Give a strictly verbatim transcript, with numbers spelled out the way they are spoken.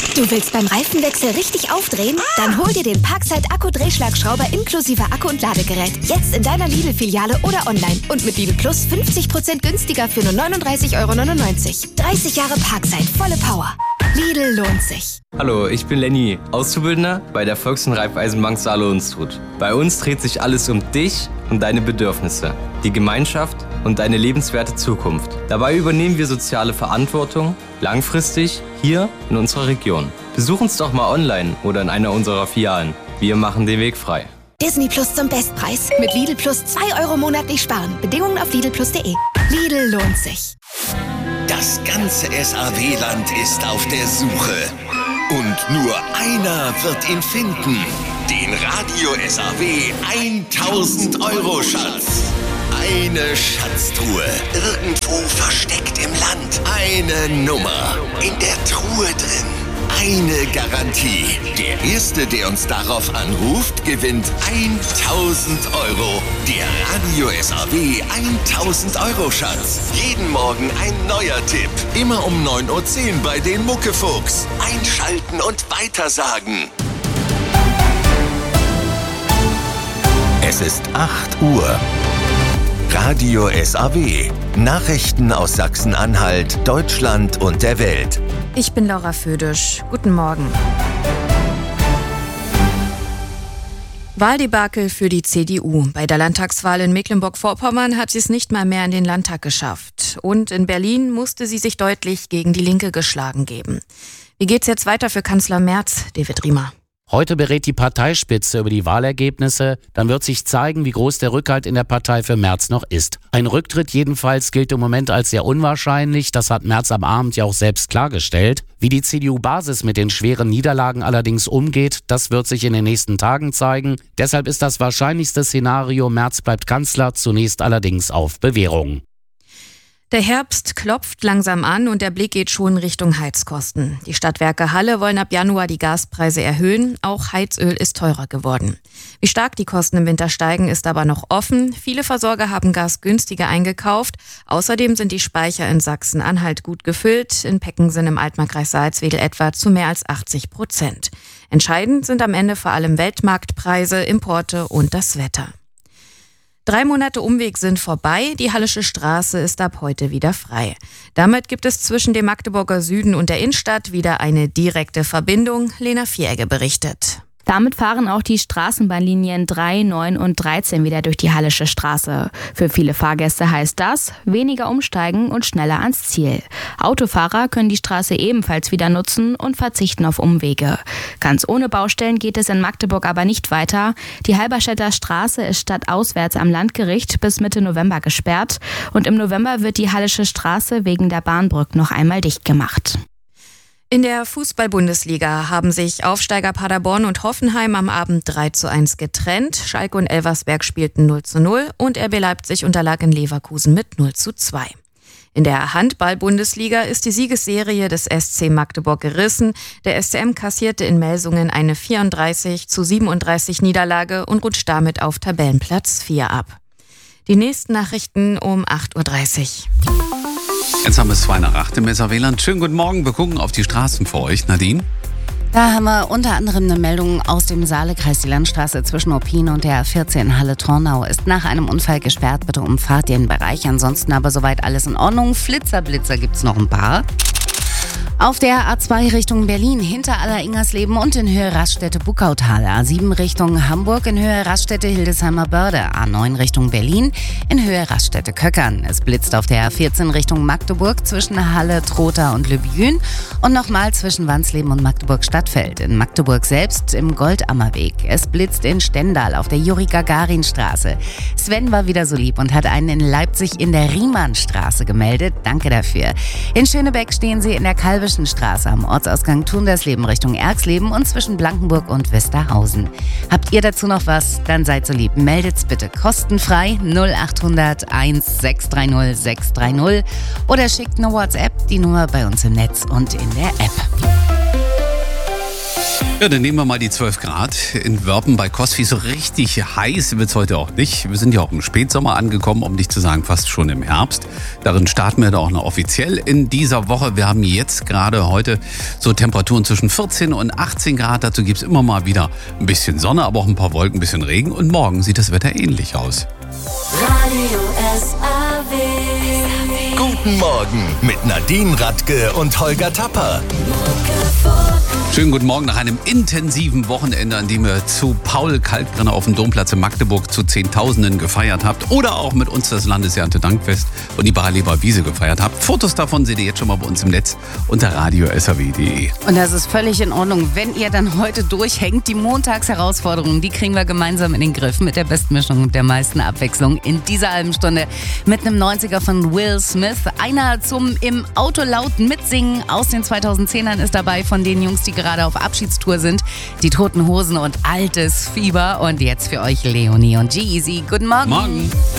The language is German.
Du willst beim Reifenwechsel richtig aufdrehen? Dann hol dir den Parkside Akku-Drehschlagschrauber inklusive Akku und Ladegerät. Jetzt in deiner Lidl-Filiale oder online. Und mit Lidl Plus fünfzig Prozent günstiger für nur neununddreißig Euro neunundneunzig. dreißig Jahre Parkside, volle Power. Lidl lohnt sich. Hallo, ich bin Lenny, Auszubildender bei der Volks- und Raiffeisenbank Saale-Unstrut. Bei uns dreht sich alles um dich und deine Bedürfnisse, die Gemeinschaft und deine lebenswerte Zukunft. Dabei übernehmen wir soziale Verantwortung langfristig hier in unserer Region. Besuch uns doch mal online oder in einer unserer Filialen. Wir machen den Weg frei. Disney Plus zum Bestpreis. Mit Lidl Plus zwei Euro monatlich sparen. Bedingungen auf lidl plus punkt de. Lidl lohnt sich. Das ganze S A W-Land ist auf der Suche. Und nur einer wird ihn finden. Den Radio S A W tausend Euro Schatz. Eine Schatztruhe, irgendwo versteckt im Land. Eine Nummer, in der Truhe drin. Eine Garantie. Der Erste, der uns darauf anruft, gewinnt tausend Euro. Der Radio S A W tausend Euro Schatz. Jeden Morgen ein neuer Tipp. Immer um neun Uhr zehn bei den Muckefuchs. Einschalten und weitersagen. Es ist acht Uhr. Radio S A W. Nachrichten aus Sachsen-Anhalt, Deutschland und der Welt. Ich bin Laura Födisch. Guten Morgen. Wahldebakel für die C D U. Bei der Landtagswahl in Mecklenburg-Vorpommern hat sie es nicht mal mehr in den Landtag geschafft. Und in Berlin musste sie sich deutlich gegen die Linke geschlagen geben. Wie geht's jetzt weiter für Kanzler Merz, David Riemer? Heute berät die Parteispitze über die Wahlergebnisse. Dann wird sich zeigen, wie groß der Rückhalt in der Partei für Merz noch ist. Ein Rücktritt jedenfalls gilt im Moment als sehr unwahrscheinlich. Das hat Merz am Abend ja auch selbst klargestellt. Wie die C D U-Basis mit den schweren Niederlagen allerdings umgeht, das wird sich in den nächsten Tagen zeigen. Deshalb ist das wahrscheinlichste Szenario, Merz bleibt Kanzler, zunächst allerdings auf Bewährung. Der Herbst klopft langsam an und der Blick geht schon Richtung Heizkosten. Die Stadtwerke Halle wollen ab Januar die Gaspreise erhöhen. Auch Heizöl ist teurer geworden. Wie stark die Kosten im Winter steigen, ist aber noch offen. Viele Versorger haben Gas günstiger eingekauft. Außerdem sind die Speicher in Sachsen-Anhalt gut gefüllt. In Peckensen im Altmarkkreis Salzwedel etwa zu mehr als achtzig Prozent. Entscheidend sind am Ende vor allem Weltmarktpreise, Importe und das Wetter. Drei Monate Umweg sind vorbei, die Hallische Straße ist ab heute wieder frei. Damit gibt es zwischen dem Magdeburger Süden und der Innenstadt wieder eine direkte Verbindung. Lena Vieregge berichtet. Damit fahren auch die Straßenbahnlinien drei, neun und dreizehn wieder durch die Hallische Straße. Für viele Fahrgäste heißt das, weniger umsteigen und schneller ans Ziel. Autofahrer können die Straße ebenfalls wieder nutzen und verzichten auf Umwege. Ganz ohne Baustellen geht es in Magdeburg aber nicht weiter. Die Halberstädter Straße ist stadtauswärts am Landgericht bis Mitte November gesperrt. Und im November wird die Hallische Straße wegen der Bahnbrücke noch einmal dicht gemacht. In der Fußball-Bundesliga haben sich Aufsteiger Paderborn und Hoffenheim am Abend drei zu eins getrennt. Schalke und Elversberg spielten null zu null und R B Leipzig unterlag in Leverkusen mit null zu zwei. In der Handball-Bundesliga ist die Siegesserie des S C Magdeburg gerissen. Der S C M kassierte in Melsungen eine vierunddreißig zu siebenunddreißig Niederlage und rutscht damit auf Tabellenplatz vier ab. Die nächsten Nachrichten um acht Uhr dreißig. Jetzt haben wir es zwei nach acht im S A W-Land. Schönen guten Morgen, wir gucken auf die Straßen für euch. Nadine? Da haben wir unter anderem eine Meldung aus dem Saalekreis. Die Landstraße zwischen Opine und der A vierzehn Halle-Tornau ist nach einem Unfall gesperrt. Bitte umfahrt den Bereich. Ansonsten aber soweit alles in Ordnung. Flitzer, Blitzer gibt's noch ein paar. Auf der A zwei Richtung Berlin, hinter Aller-Ingersleben und in Höhe Raststätte-Buckautal. A sieben Richtung Hamburg, in Höhe Raststätte-Hildesheimer Börde. A neun Richtung Berlin, in Höhe Raststätte-Köckern. Es blitzt auf der A vierzehn Richtung Magdeburg zwischen Halle, Trotha und Lübjün und nochmal zwischen Wansleben und Magdeburg-Stadtfeld. In Magdeburg selbst im Goldammerweg. Es blitzt in Stendal auf der Juri-Gagarin-Straße. Sven war wieder so lieb und hat einen in Leipzig in der Riemannstraße gemeldet. Danke dafür. In Schönebeck stehen sie in der Kalbe Straße am Ortsausgang Tundersleben Richtung Erxleben und zwischen Blankenburg und Westerhausen. Habt ihr dazu noch was? Dann seid so lieb, meldet's bitte kostenfrei null acht hundert eins sechs drei null sechs drei null oder schickt eine WhatsApp, die Nummer bei uns im Netz und in der App. Ja, dann nehmen wir mal die zwölf Grad in Wörpen bei Cosfi. So richtig heiß wird es heute auch nicht. Wir sind ja auch im Spätsommer angekommen, um nicht zu sagen fast schon im Herbst. Darin starten wir da auch noch offiziell in dieser Woche. Wir haben jetzt gerade heute so Temperaturen zwischen vierzehn und achtzehn Grad. Dazu gibt es immer mal wieder ein bisschen Sonne, aber auch ein paar Wolken, ein bisschen Regen. Und morgen sieht das Wetter ähnlich aus. Radio S A W. Guten Morgen mit Nadine Radke und Holger Tapper. Schönen guten Morgen nach einem intensiven Wochenende, an dem ihr zu Paul Kalkbrenner auf dem Domplatz in Magdeburg zu Zehntausenden gefeiert habt oder auch mit uns das Landeserntedankfest und die Barleber Wiese gefeiert habt. Fotos davon seht ihr jetzt schon mal bei uns im Netz unter radio s a w punkt d e. Und das ist völlig in Ordnung, wenn ihr dann heute durchhängt. Die Montagsherausforderungen, die kriegen wir gemeinsam in den Griff mit der Bestmischung und der meisten Abwechslung in dieser halben Stunde mit einem neunziger von Will Smith. Einer zum im Auto laut mitsingen aus den zweitausendzehnern ist dabei von den Jungs, die gerade auf Abschiedstour sind. Die Toten Hosen und Altes Fieber. Und jetzt für euch Leonie und G-Eazy. Guten Morgen. Morgen.